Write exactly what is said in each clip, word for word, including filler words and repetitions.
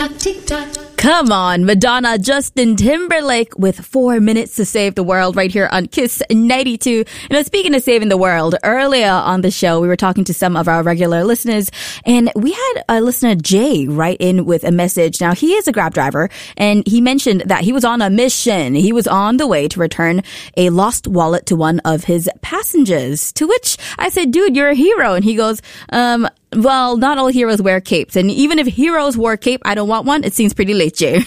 Come on, Madonna, Justin Timberlake with four minutes to save the world right here on Kiss ninety-two. You know, speaking of saving the world, earlier on the show, we were talking to some of our regular listeners, and we had a listener, Jay, write in with a message. Now, he is a Grab driver, and he mentioned that he was on a mission. He was on the way to return a lost wallet to one of his passengers, to which I said, dude, you're a hero. And he goes, um... well, not all heroes wear capes. And even if heroes wore a cape, I don't want one. It seems pretty late, Jay.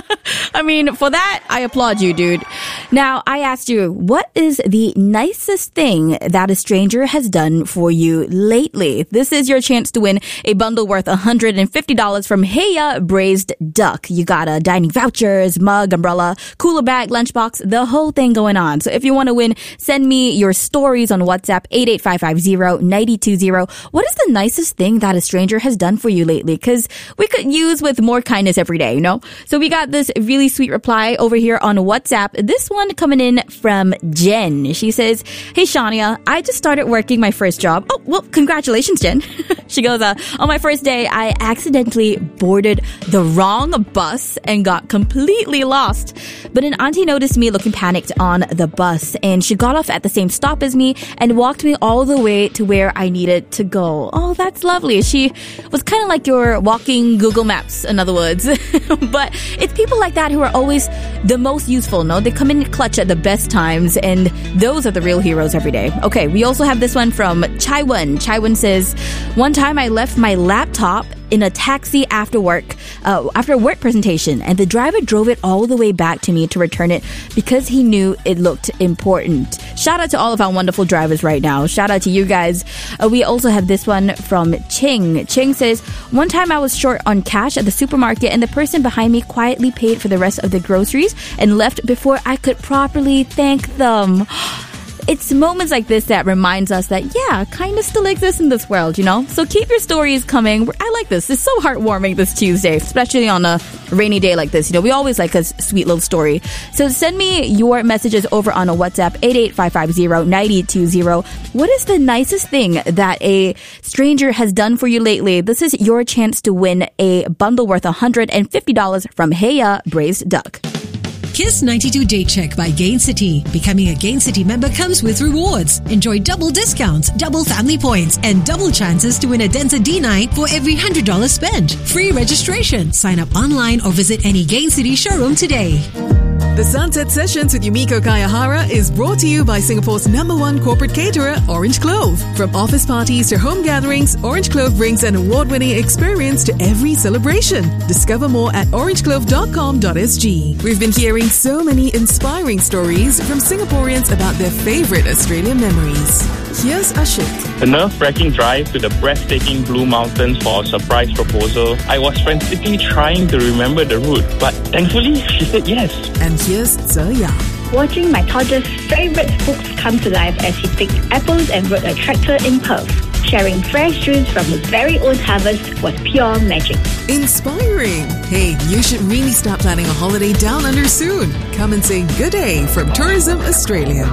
I mean, for that, I applaud you, dude. Now, I asked you, what is the nicest thing that a stranger has done for you lately? This is your chance to win a bundle worth one hundred fifty dollars from Heya Braised Duck. You got a dining vouchers, mug, umbrella, cooler bag, lunchbox, the whole thing going on. So if you want to win, send me your stories on WhatsApp, eight eight five five zero nine two zero. What is the nicest thing that a stranger has done for you lately? Because we could use with more kindness every day, you know? So we got this really sweet reply over here on WhatsApp. This one coming in from Jen. She says, hey, Shania, I just started working my first job. Oh, well, congratulations, Jen. She goes, uh, on my first day, I accidentally boarded the wrong bus and got completely lost. But an auntie noticed me looking panicked on the bus, and she got off at the same stop as me and walked me all the way to where I needed to go. Oh, that's lovely. She was kind of like your walking Google Maps, in other words. But it's people like that who are always the most useful, no? They come in clutch at the best times, and those are the real heroes every day. Okay, we also have this one from Chaiwan. Chaiwan says, one time I left my laptop in a taxi after work, uh, after a work presentation, and the driver drove it all the way back to me to return it because he knew it looked important. Shout out to all of our wonderful drivers right now. Shout out to you guys. Uh, we also have this one from Ching. Ching says, one time I was short on cash at the supermarket, and the person behind me quietly paid for the rest of the groceries and left before I could properly thank them. It's moments like this that reminds us that, yeah, kindness still exists in this world, you know? So keep your stories coming. I like this. It's so heartwarming this Tuesday, especially on a rainy day like this. You know, we always like a sweet little story. So send me your messages over on a WhatsApp, eight eight five five zero nine two zero. What is the nicest thing that a stranger has done for you lately? This is your chance to win a bundle worth one hundred fifty dollars from Heya Braised Duck. Kiss ninety-two Date Check by Gain City. Becoming a Gain City member comes with rewards. Enjoy double discounts, double family points, and double chances to win a Denza D night for every one hundred dollars spent. Free registration. Sign up online or visit any Gain City showroom today. The Sunset Sessions with Yumiko Kayahara is brought to you by Singapore's number one corporate caterer, Orange Clove. From office parties to home gatherings, Orange Clove brings an award-winning experience to every celebration. Discover more at orange clove dot com dot s g. We've been hearing so many inspiring stories from Singaporeans about their favorite Australian memories. Here's Ashik. A nerve-wracking drive to the breathtaking Blue Mountains for a surprise proposal. I was frantically trying to remember the route, but thankfully she said yes. And here's Zeya. Watching my toddler's favorite books come to life as he picked apples and rode a tractor in Perth. Sharing fresh juice from his very own harvest was pure magic. Inspiring. Hey, you should really start planning a holiday down under soon. Come and say good day from Tourism Australia.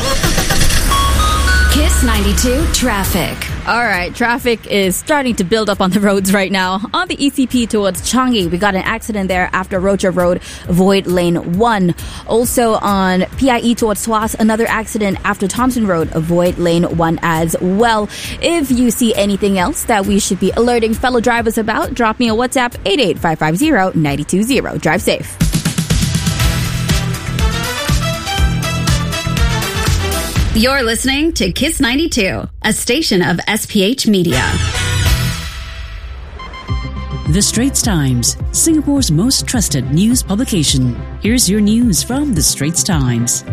Kiss ninety-two Traffic. All right, traffic is starting to build up on the roads right now. On the E C P towards Changi, we got an accident there after Rocha Road, Void Lane one. Also on P I E towards Tuas, another accident after Thompson Road, Void Lane one as well. If you see anything else that we should be alerting fellow drivers about, drop me a WhatsApp, eight eight five five zero nine two zero. Drive safe. You're listening to Kiss ninety-two, a station of S P H Media. The Straits Times, Singapore's most trusted news publication. Here's your news from The Straits Times.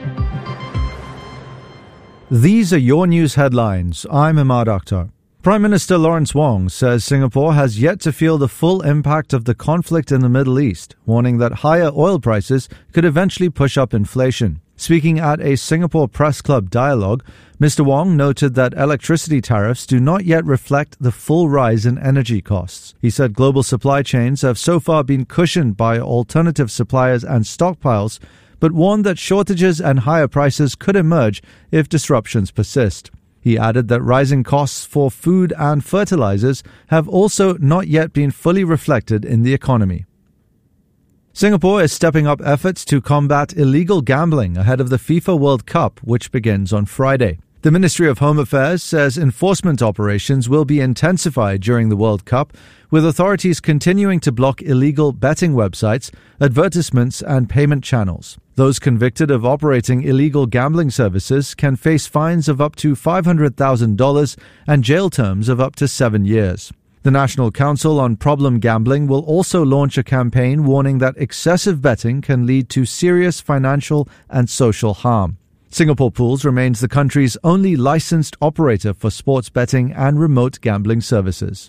These are your news headlines. I'm Ahmad Akhtar. Prime Minister Lawrence Wong says Singapore has yet to feel the full impact of the conflict in the Middle East, warning that higher oil prices could eventually push up inflation. Speaking at a Singapore Press Club dialogue, Mister Wong noted that electricity tariffs do not yet reflect the full rise in energy costs. He said global supply chains have so far been cushioned by alternative suppliers and stockpiles, but warned that shortages and higher prices could emerge if disruptions persist. He added that rising costs for food and fertilizers have also not yet been fully reflected in the economy. Singapore is stepping up efforts to combat illegal gambling ahead of the FIFA World Cup, which begins on Friday. The Ministry of Home Affairs says enforcement operations will be intensified during the World Cup, with authorities continuing to block illegal betting websites, advertisements, and payment channels. Those convicted of operating illegal gambling services can face fines of up to five hundred thousand dollars and jail terms of up to seven years. The National Council on Problem Gambling will also launch a campaign warning that excessive betting can lead to serious financial and social harm. Singapore Pools remains the country's only licensed operator for sports betting and remote gambling services.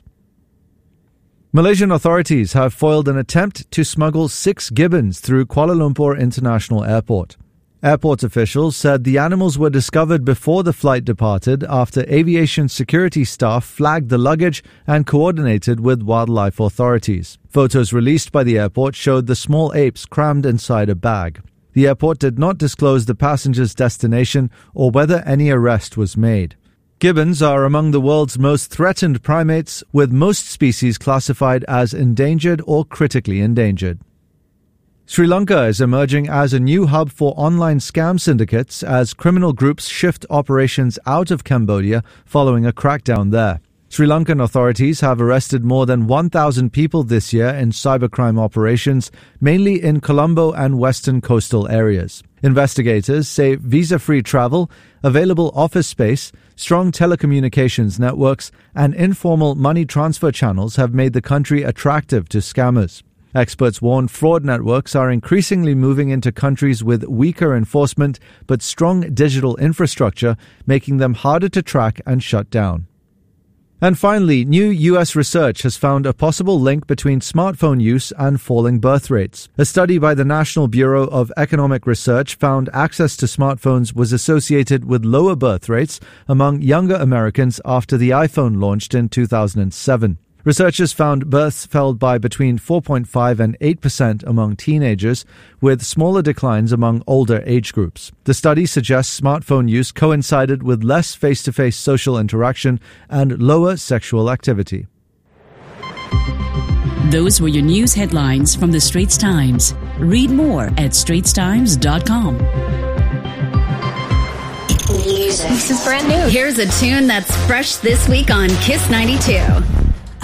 Malaysian authorities have foiled an attempt to smuggle six gibbons through Kuala Lumpur International Airport. Airport officials said the animals were discovered before the flight departed after aviation security staff flagged the luggage and coordinated with wildlife authorities. Photos released by the airport showed the small apes crammed inside a bag. The airport did not disclose the passenger's destination or whether any arrest was made. Gibbons are among the world's most threatened primates, with most species classified as endangered or critically endangered. Sri Lanka is emerging as a new hub for online scam syndicates as criminal groups shift operations out of Cambodia following a crackdown there. Sri Lankan authorities have arrested more than one thousand people this year in cybercrime operations, mainly in Colombo and western coastal areas. Investigators say visa-free travel, available office space, strong telecommunications networks, and informal money transfer channels have made the country attractive to scammers. Experts warn fraud networks are increasingly moving into countries with weaker enforcement but strong digital infrastructure, making them harder to track and shut down. And finally, new U S research has found a possible link between smartphone use and falling birth rates. A study by the National Bureau of Economic Research found access to smartphones was associated with lower birth rates among younger Americans after the iPhone launched in two thousand seven. Researchers found births fell by between four point five and eight percent among teenagers, with smaller declines among older age groups. The study suggests smartphone use coincided with less face-to-face social interaction and lower sexual activity. Those were your news headlines from the Straits Times. Read more at straits times dot com. Music. This is brand new. Here's a tune that's fresh this week on Kiss ninety-two.